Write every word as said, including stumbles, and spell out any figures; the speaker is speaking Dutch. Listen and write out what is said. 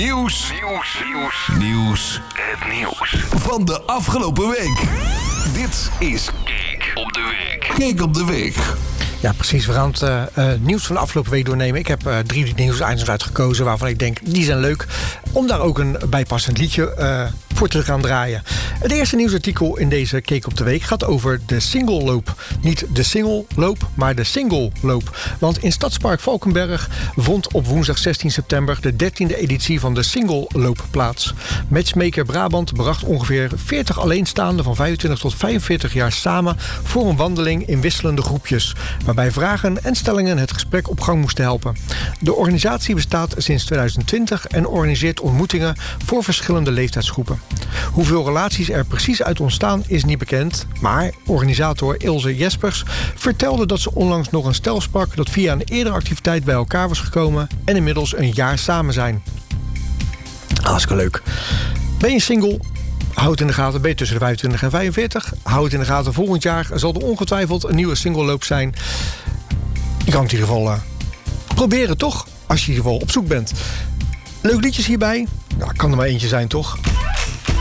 Nieuws. Nieuws. Nieuws. Nieuws. Het nieuws van de afgelopen week. Dit is Kijk op de Week. Kijk op de Week. Ja, precies. We gaan het uh, uh, nieuws van de afgelopen week doornemen. Ik heb uh, drie nieuwsitems uitgekozen waarvan ik denk, die zijn leuk. Om daar ook een bijpassend liedje uh, voor te gaan draaien. Het eerste nieuwsartikel in deze Kijk op de Week gaat over de singelloop. Niet de singelloop, maar de singelloop. Want in Stadspark Valkenberg vond op woensdag zestien september... de dertiende editie van de singelloop plaats. Matchmaker Brabant bracht ongeveer veertig alleenstaanden... van vijfentwintig tot vijfenveertig jaar samen voor een wandeling in wisselende groepjes, waarbij vragen en stellingen het gesprek op gang moesten helpen. De organisatie bestaat sinds tweeduizend twintig en organiseert ontmoetingen voor verschillende leeftijdsgroepen. Hoeveel relaties er precies uit ontstaan is niet bekend, maar organisator Ilse Jespers vertelde dat ze onlangs nog een stel sprak dat via een eerdere activiteit bij elkaar was gekomen en inmiddels een jaar samen zijn. Hartstikke leuk. Ben je single? Houd het in de gaten, ben je tussen de vijfentwintig en vijfenveertig? Houd het in de gaten, volgend jaar zal er ongetwijfeld een nieuwe singelloop zijn. Je kan het in ieder geval uh, proberen, toch? Als je in ieder geval op zoek bent. Leuk liedjes hierbij? Nou, kan er maar eentje zijn, toch?